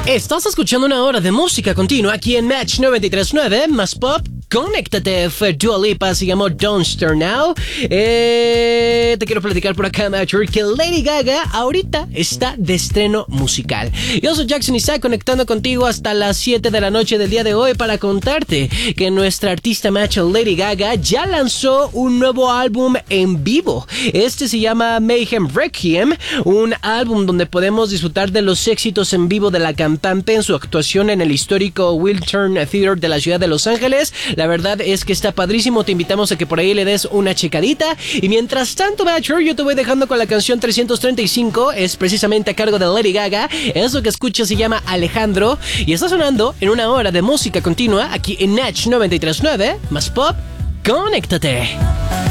Estás escuchando una hora de música continua aquí en Match 93.9 más Pop. Conéctate, fue Dua Lipa, se llamó Don't Start Now. Te quiero platicar por acá, Matcher, que Lady Gaga ahorita está de estreno musical. Yo soy Jackson Isaac, conectando contigo hasta las 7 de la noche del día de hoy para contarte que nuestra artista Match, Lady Gaga, ya lanzó un nuevo álbum en vivo. Este se llama Mayhem Requiem, un álbum donde podemos disfrutar de los éxitos en vivo de la cantante en su actuación en el histórico Wiltern Theater de la ciudad de Los Ángeles. La verdad es que está padrísimo, te invitamos a que por ahí le des una checadita. Y mientras tanto, Matcher, yo te voy dejando con la canción 335, es precisamente a cargo de Lady Gaga. Eso que escuchas se llama Alejandro y está sonando en una hora de música continua aquí en Match 93.9 más Pop. Conéctate.